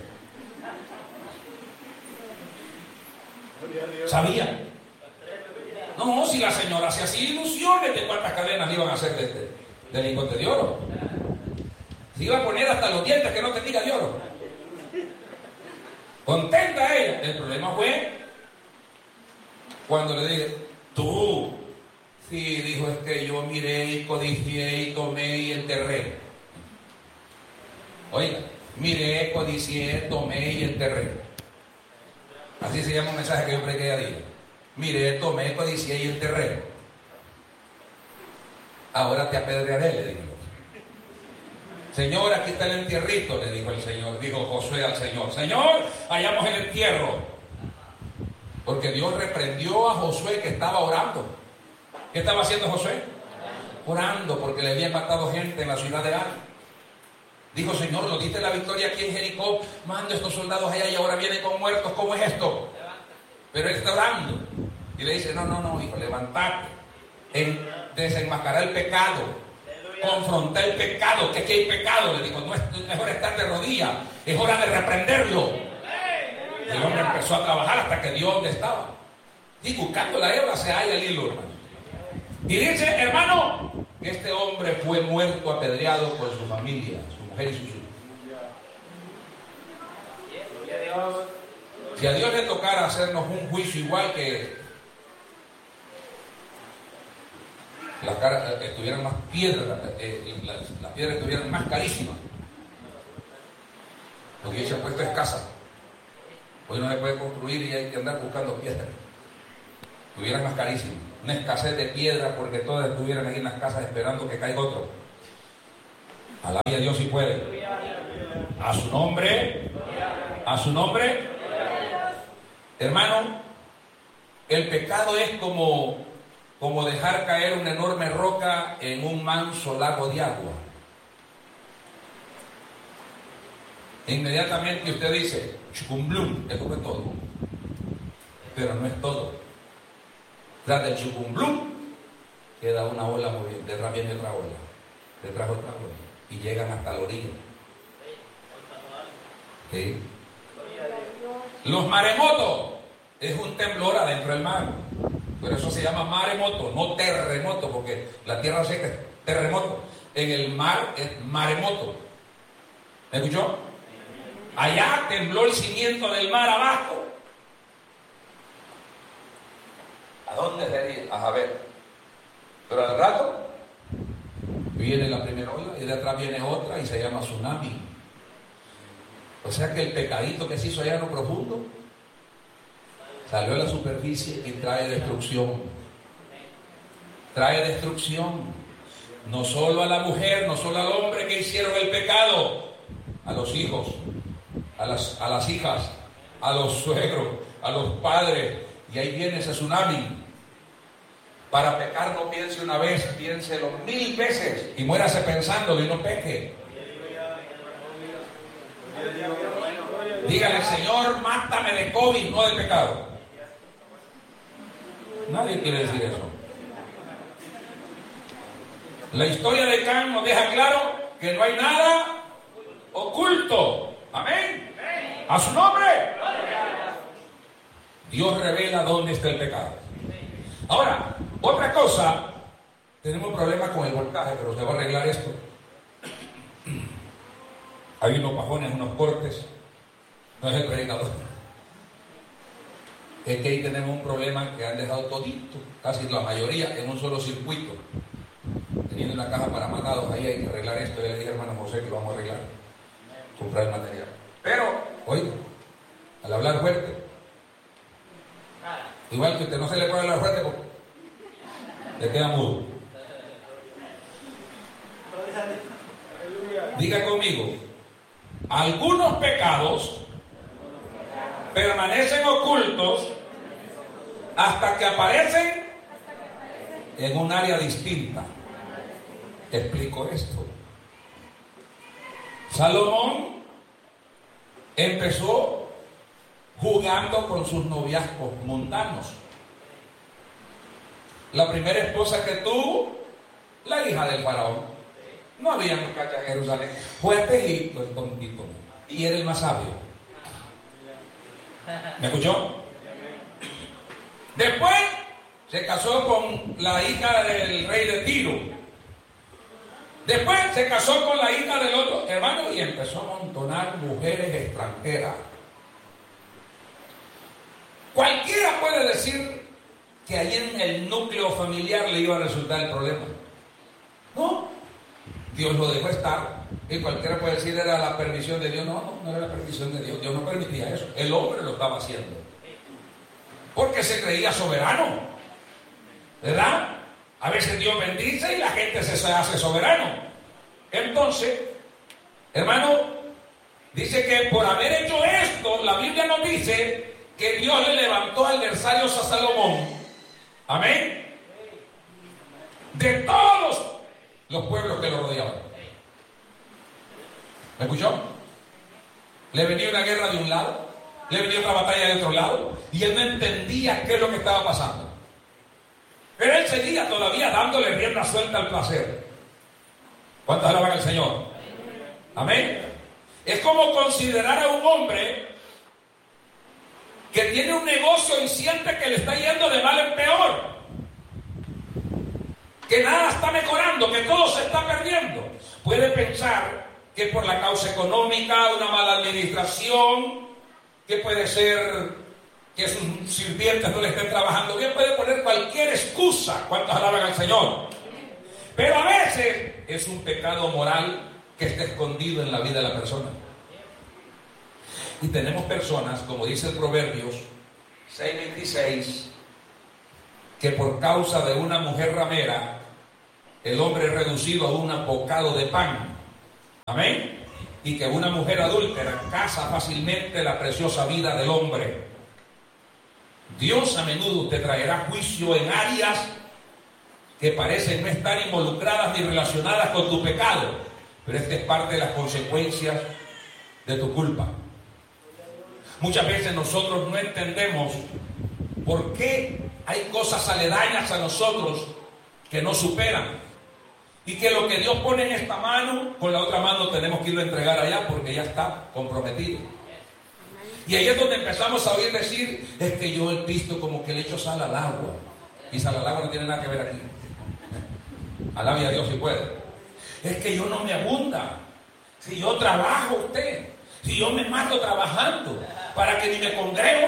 ¿Sabía? No, si la señora se hacía ilusiones de cuántas cadenas iban a hacer de, de, de lingote de oro. Se iba a poner hasta los dientes que no tenía de oro. Contenta ella. El problema fue cuando le dije, tú, sí, dijo, es que yo miré y codicié y tomé y enterré. Oiga, miré, codicié, tomé y enterré. Así se llama un mensaje que yo prediqué a día. Miré, tomé, codicié y enterré. Ahora te apedrearé, le dijo. Señor, aquí está el entierrito, le dijo el Señor. Dijo Josué al Señor, Señor, hallamos el entierro. Porque Dios reprendió a Josué que estaba orando. ¿Qué estaba haciendo Josué? Orando, porque le habían matado gente en la ciudad de Ai. Dijo, Señor, nos diste la victoria aquí en Jericó, manda estos soldados allá y ahora vienen con muertos, ¿cómo es esto? Pero él está orando. Y le dice, no, no, no, hijo, levantate, en desenmascarar el pecado, confrontar el pecado, que aquí hay pecado. Le dijo, no es mejor estar de rodillas, es hora de reprenderlo. El hombre empezó a trabajar hasta que dio donde estaba. Y buscando la hebra se halla el hilo, hermano. Y dice, hermano, que este hombre fue muerto, apedreado por su familia, su mujer y sus hijos. Si a Dios le tocara hacernos un juicio igual que las caras estuvieran más piedras, eh, las, las piedras estuvieran más carísimas, lo que se ha puesto escasa. Hoy no se puede construir y hay que andar buscando piedras. Estuvieran más carísimas. una escasez de piedra porque todos estuvieran ahí en las casas esperando que caiga otro. Alaba a Dios si puede. A su nombre, a su nombre. Hermano, el pecado es como, como dejar caer una enorme roca en un manso lago de agua. Inmediatamente usted dice, chucumblum, eso fue todo. Pero no es todo. Tras del chucumblum queda una ola moviendo, detrás viene otra ola, detrás otra ola, y llegan hasta la orilla. ¿Sí? Los maremotos es un temblor adentro del mar, pero eso se llama maremoto, no terremoto, porque la tierra seca es terremoto. En el mar es maremoto. ¿Me escuchó? Allá tembló el cimiento del mar abajo. ¿A dónde sería? A ver. Pero al rato viene la primera ola y de atrás viene otra y se llama tsunami. O sea que el pecadito que se hizo allá en lo profundo salió a la superficie y trae destrucción. Trae destrucción. No solo a la mujer, no solo al hombre que hicieron el pecado, a los hijos, a las, a las hijas, a los suegros, a los padres. Y ahí viene ese tsunami. Para pecar no piense una vez, piénselo mil veces y muérase pensando y no peque. Dígale, Señor, mátame de COVID, no de pecado. Nadie quiere decir eso. La historia de Can nos deja claro que no hay nada oculto. Amén. A su nombre. Dios revela dónde está el pecado. Ahora, otra cosa, tenemos problemas con el voltaje, pero usted va a arreglar esto. Hay unos bajones, unos cortes. No es el predicador. Es que ahí tenemos un problema que han dejado todito, casi la mayoría, en un solo circuito. Teniendo una caja para matados, ahí hay que arreglar esto. Y le dije, hermano José, que lo vamos a arreglar. Comprar el material. Pero, oiga, al hablar fuerte, igual que usted no se le puede hablar fuerte porque le queda mudo. Diga conmigo, algunos pecados permanecen ocultos hasta que aparecen en un área distinta. Te explico esto. Salomón empezó jugando con sus noviazgos mundanos. La primera esposa que tuvo, la hija del faraón. No había muchachas en Jerusalén. Fue a Egipto el tontito y era el más sabio. ¿Me escuchó? Después se casó con la hija del rey de Tiro. Después se casó con la hija del otro hermano y empezó a amontonar mujeres extranjeras. Cualquiera puede decir que allí en el núcleo familiar le iba a resultar el problema. No, Dios lo dejó estar. Y cualquiera puede decir era la permisión de Dios. No, no, no era la permisión de Dios. Dios no permitía eso. El hombre lo estaba haciendo. Porque se creía soberano. ¿Verdad? A veces Dios bendice y la gente se hace soberano. Entonces, hermano, dice que por haber hecho esto, la Biblia nos dice que Dios le levantó adversarios a Salomón. Amén. De todos los pueblos que lo rodeaban. ¿Me escuchó? Le venía una guerra de un lado, le venía otra batalla de otro lado, y él no entendía qué es lo que estaba pasando. Pero él seguía todavía dándole rienda suelta al placer. ¿Cuántos alaban al Señor? Amén. Es como considerar a un hombre que tiene un negocio y siente que le está yendo de mal en peor, que nada está mejorando, que todo se está perdiendo. Puede pensar que por la causa económica, una mala administración, que puede ser que sus sirvientes no le estén trabajando bien, puede poner cualquier excusa. ¿Cuántos alaban al Señor? Pero a veces es un pecado moral que está escondido en la vida de la persona. Y tenemos personas, como dice el Proverbios seis veintiséis, que por causa de una mujer ramera, el hombre es reducido a un bocado de pan. Amén. Y que una mujer adúltera caza fácilmente la preciosa vida del hombre. Dios a menudo te traerá juicio en áreas que parecen no estar involucradas ni relacionadas con tu pecado, pero esta es parte de las consecuencias de tu culpa. Muchas veces nosotros no entendemos por qué hay cosas aledañas a nosotros que nos superan. Y que lo que Dios pone en esta mano, con la otra mano tenemos que irlo a entregar allá porque ya está comprometido. Y ahí es donde empezamos a oír decir, es que yo he visto como que le echo sal al agua. Y sal al agua no tiene nada que ver aquí. Alabe a Dios si puede. Es que yo no me abunda. Si yo trabajo usted, si yo me mato trabajando, para que ni me congrego.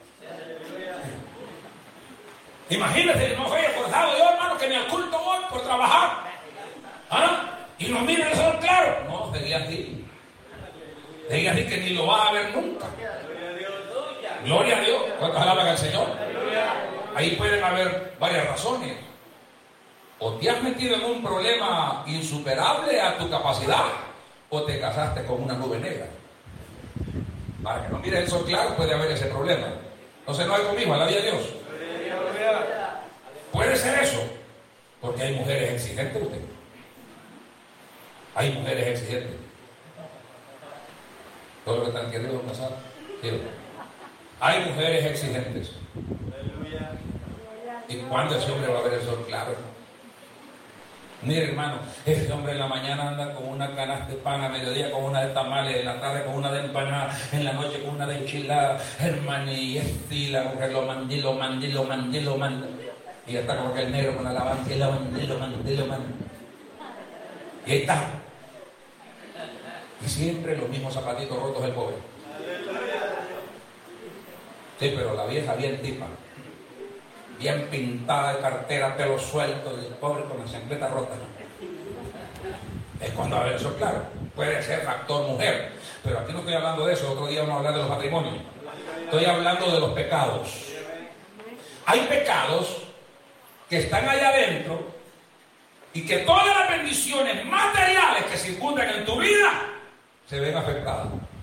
Imagínese, no soy esforzado yo, hermano, que me al culto hoy por trabajar. ¿Ah? Y no mira el sol claro. No, seguía así. Seguía así que ni lo va a ver nunca. Gloria a Dios. ¿Cuántos alaban al Señor? Ahí pueden haber varias razones. O te has metido en un problema insuperable a tu capacidad, o te casaste con una nube negra. Para que no mire el sol claro puede haber ese problema. Entonces no hay conmigo, alabía a Dios. Puede ser eso, porque hay mujeres exigentes usted. Hay mujeres exigentes. Todos los que están queridos casar, hay mujeres exigentes. ¿Y cuándo ese hombre va a ver el sol claro? Mire, hermano, ese hombre en la mañana anda con una canasta de pan, a mediodía con una de tamales, en la tarde con una de empanada, en la noche con una de enchilada, hermano, y este, la mujer lo mandí, lo mandí, lo mandí, lo mandí. Y está como que el negro con la alabanza, y lo mandí, lo mandí, lo mandí. Y ahí está. Y siempre los mismos zapatitos rotos el pobre. Sí, pero la vieja bien tipa. Bien pintada de cartera, pelo suelto, el pobre con la chancleta rota. Es cuando a ver eso, claro. Puede ser factor mujer. Pero aquí no estoy hablando de eso. Otro día vamos a hablar de los matrimonios. Estoy hablando de los pecados. Hay pecados que están allá adentro y que todas las bendiciones materiales que circundan en tu vida se ven afectadas.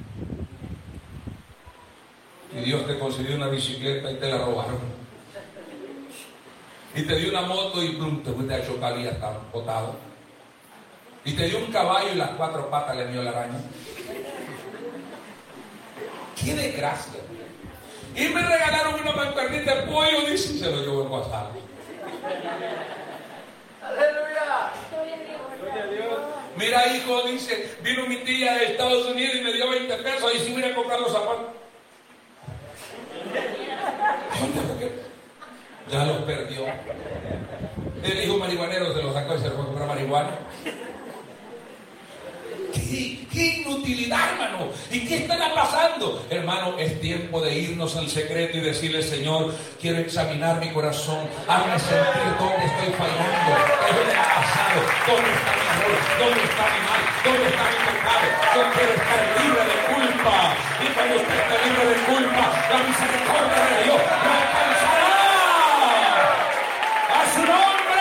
Y Dios te concedió una bicicleta y te la robaron. Y te dio una moto y plum, te fuiste a chocar y ya está botado. Y te dio un caballo y las cuatro patas le dio la araña. ¡Qué desgracia! Y me regalaron una mancuernita de pollo, dice, y se lo llevo en WhatsApp. ¡Aleluya! Mira, hijo, dice, vino mi tía de Estados Unidos y me dio veinte pesos y si voy a comprar los zapatos. Ya los perdió. El hijo marihuanero se los sacó y se los fue a comprar marihuana. ¿Qué, qué inutilidad, hermano? ¿Y qué estará pasando? Hermano, es tiempo de irnos al secreto y decirle, Señor, quiero examinar mi corazón, hazme sentir dónde estoy fallando, qué es lo que ha pasado, dónde está mi error, dónde está mi mal, dónde está mi pecado. Yo quiero estar libre de culpa. Y cuando usted esté libre de culpa, la misericordia de Dios lo alcanzará. ¡A su nombre!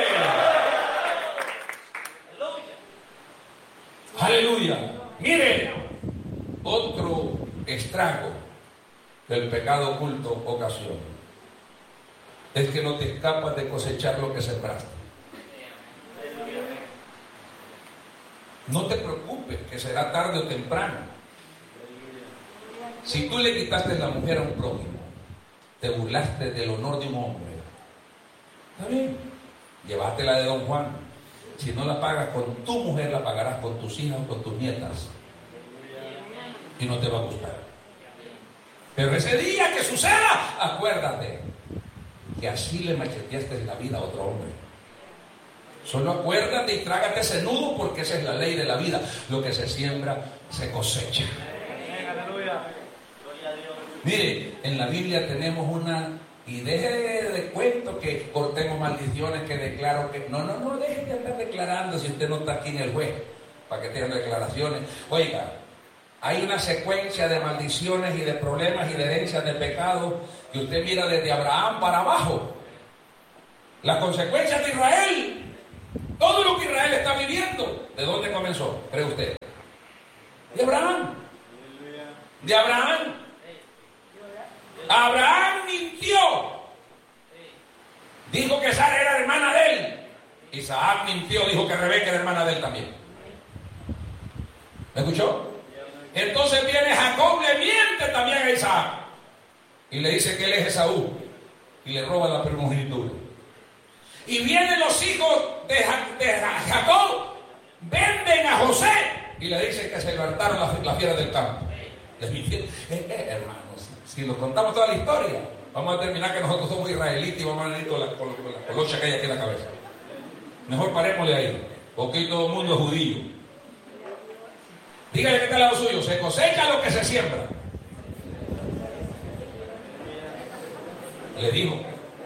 ¡Aleluya! Mire, otro estrago que el pecado oculto ocasiona es que no te escapas de cosechar lo que sembraste. No te preocupes, que será tarde o temprano. Si tú le quitaste la mujer a un prójimo, te burlaste del honor de un hombre, está bien, llévatela de don Juan. Si no la pagas con tu mujer, la pagarás con tus hijas o con tus nietas. Y no te va a gustar. Pero ese día que suceda, acuérdate que así le macheteaste la vida a otro hombre. Solo acuérdate y trágate ese nudo, porque esa es la ley de la vida. Lo que se siembra, se cosecha. Mire, en la Biblia tenemos una... Y deje de, de cuento que cortemos maldiciones, que declaro que... No, no, no, deje de andar declarando si usted no está aquí en el juez, para que tengan declaraciones. Oiga, hay una secuencia de maldiciones y de problemas y de herencias de pecado que usted mira desde Abraham para abajo. Las consecuencias de Israel, todo lo que Israel está viviendo, ¿de dónde comenzó? ¿Cree usted? De Abraham. De Abraham. Abraham mintió. Dijo que Sara era hermana de él. Isaac mintió, dijo que Rebeca era hermana de él también. ¿Me escuchó? Entonces viene Jacob, le miente también a Isaac y le dice que él es Esaú y le roba la primogenitura. Y vienen los hijos de, ja de Jacob, venden a José y le dicen que se levantaron las, las fieras del campo. Les mintieron. Eh, eh, hermanos, si nos contamos toda la historia, vamos a terminar que nosotros somos israelitas y vamos a venir con la, con, con la colocha que hay aquí en la cabeza. Mejor parémosle ahí, porque todo el mundo es judío. Dígale que está al lado suyo, se cosecha lo que se siembra. Le dijo,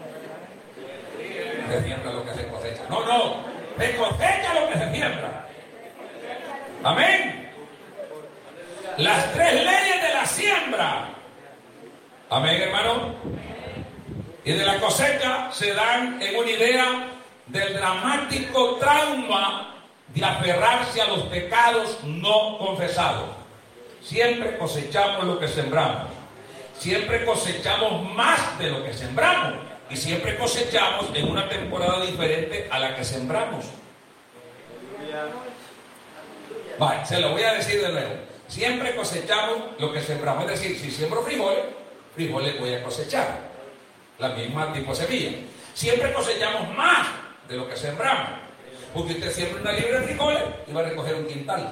se siembra lo que se cosecha. No, no, se cosecha lo que se siembra. Amén. Las tres leyes de la siembra. Amén, hermano. Y de la cosecha se dan en una idea del dramático trauma de aferrarse a los pecados no confesados. Siempre cosechamos lo que sembramos. Siempre cosechamos más de lo que sembramos. Y siempre cosechamos en una temporada diferente a la que sembramos. Vale, se lo voy a decir de nuevo. Siempre cosechamos lo que sembramos. Es decir, si siembro frijoles, frijoles voy a cosechar. La misma tipo de semilla. Siempre cosechamos más de lo que sembramos. Porque usted siembra una libra de frijoles y va a recoger un quintal.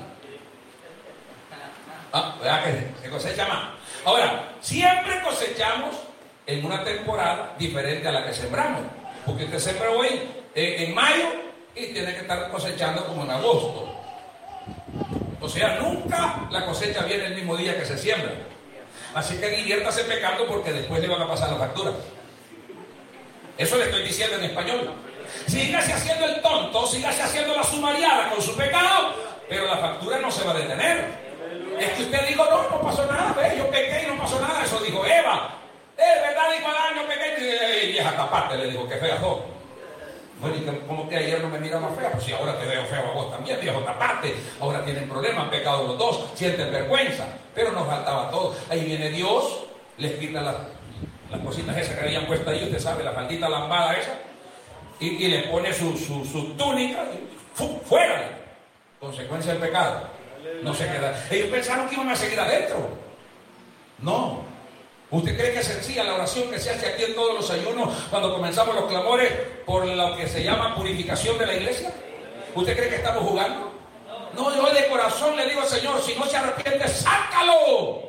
Ah, ¿verdad que se cosecha más? Ahora, siempre cosechamos en una temporada diferente a la que sembramos. Porque usted siembra hoy eh, en mayo y tiene que estar cosechando como en agosto. O sea, nunca la cosecha viene el mismo día que se siembra. Así que diviértase pecando porque después le van a pasar las facturas. Eso le estoy diciendo en español. Sígase haciendo el tonto, sígase haciendo la sumariada con su pecado, pero la factura no se va a detener. Es que usted dijo, no, no pasó nada, ve, yo pequé y no pasó nada. Eso dijo Eva. Es verdad, dijo Adán, yo pequé. Y vieja, tapate, le dijo, que fea sos. Bueno, ¿y cómo que ayer no me miraba fea? Pues si ahora te veo feo a vos también, viejo, tapate. Ahora tienen problemas, han pecado los dos, sienten vergüenza. Pero nos faltaba todo. Ahí viene Dios, les quita las, las cositas esas que habían puesto ahí, usted sabe, la faldita lambada esa. Y, y le pone su, su, su túnica, y, ¡fu! ¡Fuera! Consecuencia del pecado. No se queda. Ellos pensaron que iban a seguir adentro. No. ¿Usted cree que es sencilla la oración que se hace aquí en todos los ayunos cuando comenzamos los clamores por lo que se llama purificación de la iglesia? ¿Usted cree que estamos jugando? No, yo de corazón le digo al Señor, si no se arrepiente, sácalo.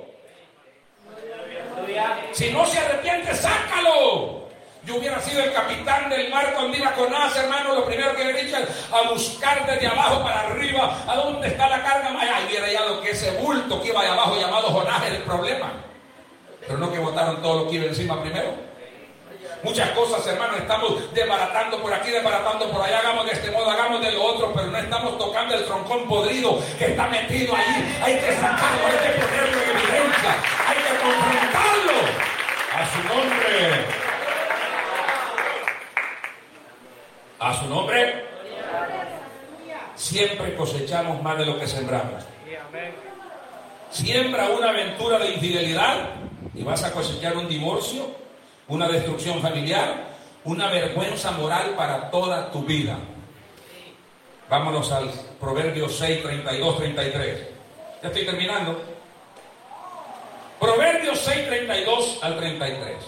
Si no se arrepiente, sácalo. Yo hubiera sido el capitán del mar cuando iba con Jonás, hermano. Lo primero que le he dicho es a buscar desde abajo para arriba a dónde está la carga. Ahí hubiera hallado que ese bulto que iba ahí abajo llamado Jonás era el problema. Pero no que botaron todo lo que iba encima primero. Muchas cosas, hermano, estamos desbaratando por aquí, desbaratando por allá, hagamos de este modo, hagamos de lo otro, pero no estamos tocando el troncón podrido que está metido ahí. Hay que sacarlo, hay que ponerlo en evidencia, hay que confrontarlo. A su nombre. A su nombre. Siempre cosechamos más de lo que sembramos. Siembra una aventura de infidelidad y vas a cosechar un divorcio, una destrucción familiar, una vergüenza moral para toda tu vida. Vámonos al Proverbios seis, treinta y dos, treinta y tres. Ya estoy terminando. Proverbios seis, treinta y dos al treinta y tres.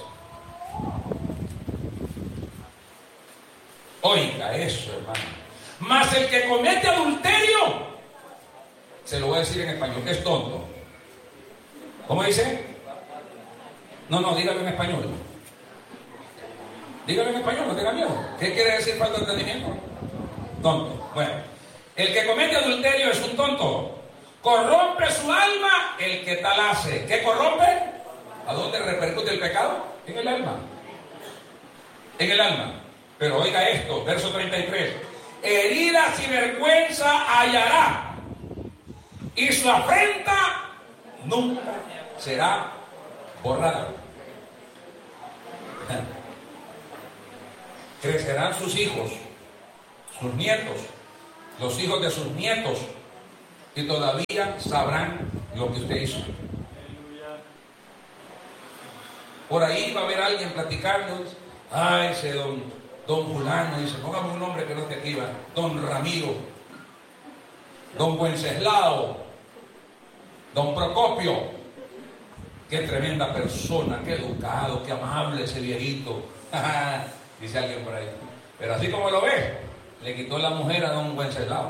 Oiga eso, hermano. Mas el que comete adulterio, se lo voy a decir en español, es tonto. ¿Cómo dice? No, no, dígalo en español. Dígalo en español, no tenga miedo. ¿Qué quiere decir falta de entendimiento? Tonto. Bueno, el que comete adulterio es un tonto. Corrompe su alma el que tal hace. ¿Qué corrompe? ¿A dónde repercute el pecado? En el alma. En el alma. Pero oiga esto, verso treinta y tres. Heridas y vergüenza hallará, y su afrenta nunca será borrada. crecerán sus hijos, sus nietos, los hijos de sus nietos, y todavía sabrán lo que usted hizo. Por ahí va a haber alguien platicando. Ay, ese don, don fulano, dice, póngame un nombre que no esté aquí, va. Don Ramiro, don Wenceslao, don Procopio. Qué tremenda persona, qué educado, qué amable ese viejito. Dice alguien por ahí. Pero así como lo ve, le quitó la mujer a don Wenceslao.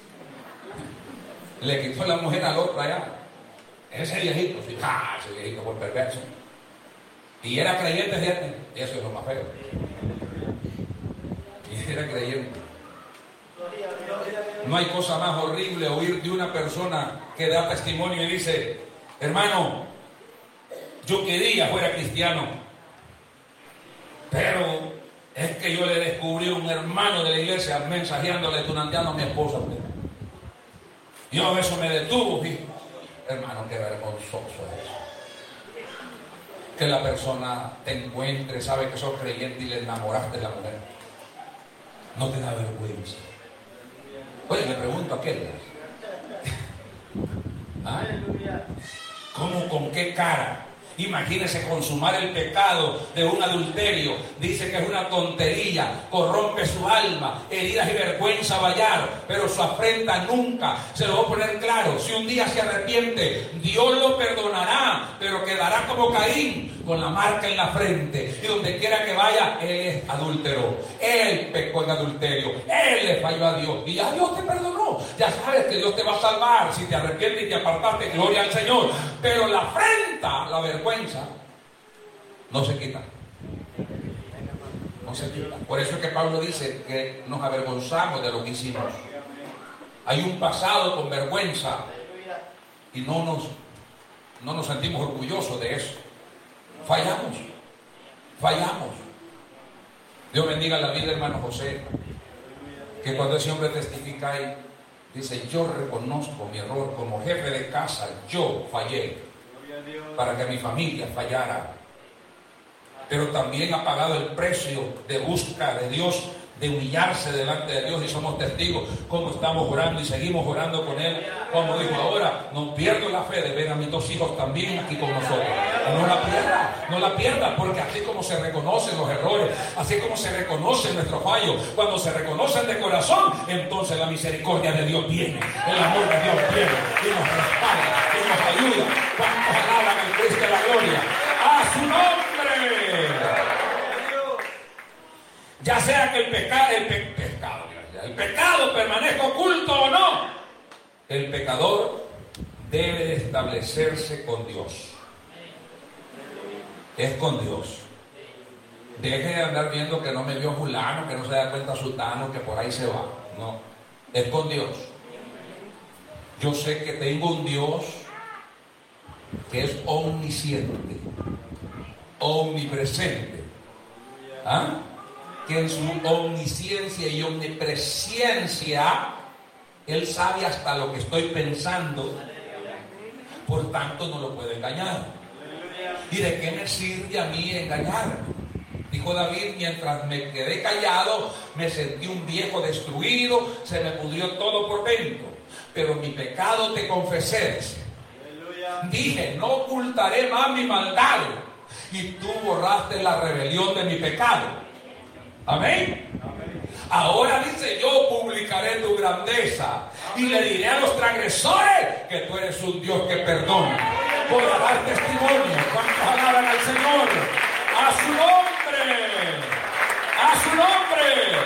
Le quitó la mujer al otro allá. Ese viejito, sí, ¡ah! Ese viejito fue perverso. Y era creyente, fíjate, eso es lo más feo. Y era creyente. No hay cosa más horrible oír de una persona que da testimonio y dice, hermano, yo quería fuera cristiano, pero es que yo le descubrí a un hermano de la iglesia mensajeándole, tunanteando a mi esposa. Yo eso me detuvo, fíjate. Hermano, qué vergonzoso es eso. Que la persona te encuentre, sabe que sos creyente y le enamoraste de la mujer. No te da vergüenza. Oye, me pregunto a qué. ¿Ah? ¿Cómo, con qué cara? Imagínese consumar el pecado de un adulterio. Dice que es una tontería, corrompe su alma, heridas y vergüenza va a hallar, pero su afrenta nunca. Se lo voy a poner claro, si un día se arrepiente, Dios lo perdonará, pero quedará como Caín, con la marca en la frente. Y donde quiera que vaya, él es adúltero, él pecó en adulterio, él le falló a Dios, y ya Dios te perdonó. Ya sabes que Dios te va a salvar si te arrepientes y te apartaste, gloria al Señor. Pero la afrenta, la vergüenza, no se quita. No se quita. Por eso es que Pablo dice que nos avergonzamos de lo que hicimos. Hay un pasado con vergüenza y no nos, no nos sentimos orgullosos de eso. Fallamos. Fallamos. Dios bendiga la vida, hermano José, que cuando ese hombre testifica ahí, dice, yo reconozco mi error como jefe de casa, yo fallé para que mi familia fallara, pero también ha pagado el precio de busca de Dios, de humillarse delante de Dios, y somos testigos cómo estamos orando y seguimos orando con Él. Como dijo ahora, no pierdo la fe de ver a mis dos hijos también aquí con nosotros. No la pierda, no la pierda, porque así como se reconocen los errores, así como se reconocen nuestros fallos, cuando se reconocen de corazón, entonces la misericordia de Dios viene, el amor de Dios viene y nos respalda y nos ayuda. ¿Cuántos alaban al Cristo de la gloria? ¡A su nombre! Ya sea que el pecado, el, pe pecado, el pecado permanezca oculto o no, el pecador debe de establecerse con Dios. Es con Dios. Deje de andar viendo que no me vio fulano, que no se da cuenta sutano, que por ahí se va. No, es con Dios. Yo sé que tengo un Dios que es omnisciente, omnipresente. ¿Ah? Que en su omnisciencia y omnipresencia Él sabe hasta lo que estoy pensando, por tanto no lo puedo engañar. ¿Y de qué me sirve a mí engañar? Dijo David, mientras me quedé callado, me sentí un viejo destruido, se me pudrió todo por dentro, pero mi pecado te confesé. Dije, no ocultaré más mi maldad, y tú borraste la rebelión de mi pecado. Amén. Ahora dice, yo publicaré tu grandeza y le diré a los transgresores que tú eres un Dios que perdona. Voy a dar testimonio. ¿Cuántos alaban al Señor? A su nombre, a su nombre.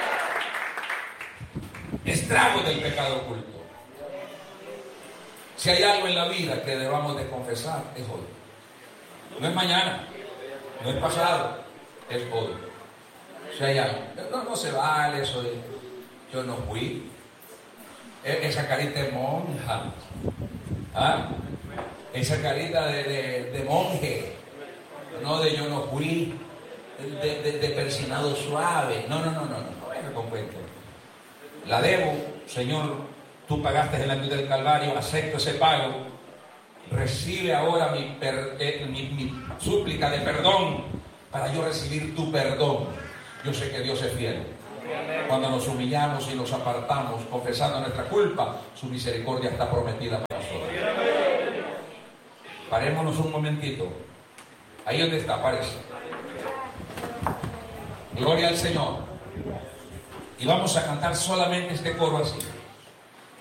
Estrago del pecado oculto. Si hay algo en la vida que debamos de confesar, es hoy. No es mañana, no es pasado, es hoy. Si hay algo, no, no se vale eso de, yo no fui. Esa carita de monja, ¿ah? Esa carita de, de, de monje, no de yo no fui, de, de, de persinado suave. No, no, no, no, no, no venga con cuento. La debo, Señor, tú pagaste en la cruz del Calvario, acepto ese pago. Recibe ahora mi, per, eh, mi, mi súplica de perdón para yo recibir tu perdón. yo sé que Dios es fiel. Cuando nos humillamos y nos apartamos, confesando nuestra culpa, su misericordia está prometida para nosotros. Parémonos un momentito. Ahí donde está, parece. Gloria al Señor. Y vamos a cantar solamente este coro así.